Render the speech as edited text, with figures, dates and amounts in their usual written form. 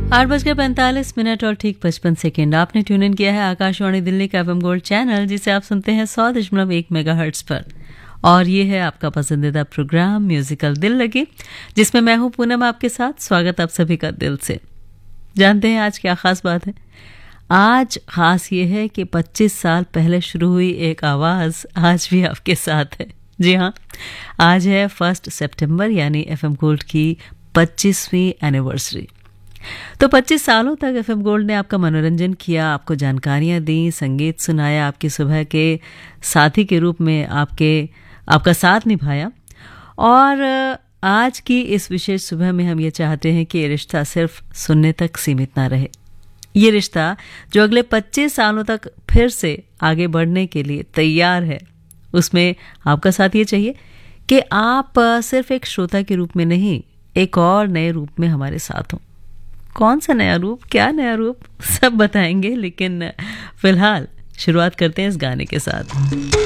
8:45 और ठीक 55 आपने ट्यून इन किया है आकाशवाणी दिल्ली का एफएम गोल्ड चैनल, जिसे आप सुनते हैं 100.1 मेगाहर्ट्ज पर। और ये है आपका पसंदीदा प्रोग्राम म्यूजिकल दिल लगी, जिसमें मैं हूं पूनम आपके साथ। स्वागत आप सभी का दिल से। जानते हैं आज क्या खास बात है? आज खास ये है कि 25 साल पहले शुरू हुई एक आवाज़ आज भी आपके साथ है। जी हाँ, आज है 1 सितंबर, यानी एफएम गोल्ड की 25वीं एनिवर्सरी। तो 25 सालों तक एफएम गोल्ड ने आपका मनोरंजन किया, आपको जानकारियां दी, संगीत सुनाया, आपकी सुबह के साथी के रूप में आपका साथ निभाया। और आज की इस विशेष सुबह में हम ये चाहते हैं कि ये रिश्ता सिर्फ सुनने तक सीमित ना रहे। ये रिश्ता जो अगले 25 सालों तक फिर से आगे बढ़ने के लिए तैयार है, उसमें आपका साथ ये चाहिए कि आप सिर्फ एक श्रोता के रूप में नहीं, एक और नए रूप में हमारे साथ हों। कौन सा नया रूप, क्या नया रूप, सब बताएंगे, लेकिन फिलहाल शुरुआत करते हैं इस गाने के साथ।